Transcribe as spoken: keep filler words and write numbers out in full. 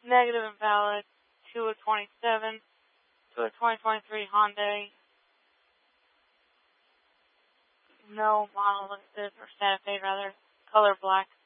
Negative invalid. two of twenty-seven. To a twenty twenty-three Hyundai. No model listed, or Santa Fe rather. Color black.